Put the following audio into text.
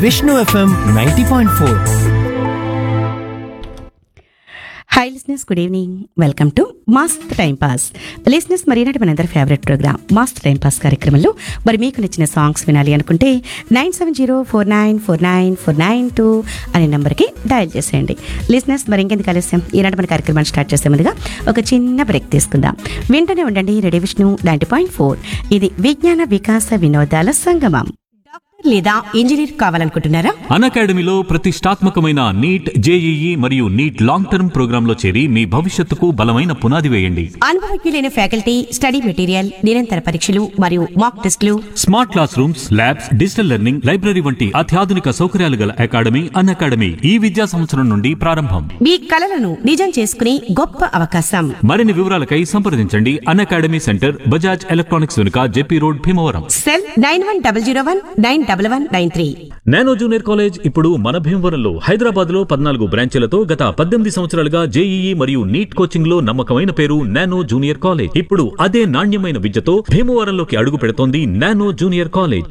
Vishnu FM 90.4. Hi లిస్నెస్, good evening. Welcome to మస్త్ time pass. లిస్నెస్, మరి ఈనాటి మనందరి ఫేవరెట్ ప్రోగ్రామ్ మస్త్ టైం పాస్ కార్యక్రమంలో మరి మీకు నచ్చిన సాంగ్స్ వినాలి అనుకుంటే 9704949492 అనే నెంబర్కి డయల్ చేసేయండి. లిస్నెస్, మరి ఇంకెందుకు ఆలస్యం, ఈనాటి మన కార్యక్రమాన్ని స్టార్ట్ చేసే ముందుగా ఒక చిన్న బ్రేక్ తీసుకుందాం. వింటూనే ఉండండి రేడియో విష్ణు 90.4. ఇది విజ్ఞాన వికాస వినోదాల సంగమం. లేదా ఇంజనీర్ కావాలనుకుంటున్నారా? అకాడమీలో ప్రతిష్టాత్మకమైన నీట్, జేఈఈ మరియు నీట్ లాంగ్ టర్మ్ ప్రోగ్రామ్ లో చేరి మీ భవిష్యత్తుకు బలమైన పునాది వేయండి. అనుభవజ్ఞులైన ఫ్యాకల్టీ, స్టడీ మెటీరియల్, నిరంతర పరీక్షలు మరియు మాక్ టెస్టులు, smart class rooms, labs, digital learning, library వంటి అత్యాధునిక సౌకర్యాలు గల అకాడమీ అకాడమీ ఈ విద్యా సంవత్సరం నుండి ప్రారంభం. మీ కలలను నిజం చేసుకునే గొప్ప అవకాశం. మరిన్ని వివరాలకై సంప్రదించండి అకాడమీ సెంటర్, బజాజ్ ఎలక్ట్రానిక్స్ వెనుక, JP road, Bhimavaram. Cell 9101191193. Nano junior college ఇప్పుడు మన భీమవరంలో, హైదరాబాద్ లో 14 బ్రాంచీలతో గత 18 సంవత్సరాలుగా జేఈఈ మరియు నీట్ కోచింగ్ లో నమ్మకమైన పేరు నానో జూనియర్ కాలేజ్. ఇప్పుడు అదే నాణ్యమైన విద్యతో భీమవరంలోకి అడుగు పెడుతోంది నానో జూనియర్ కాలేజ్.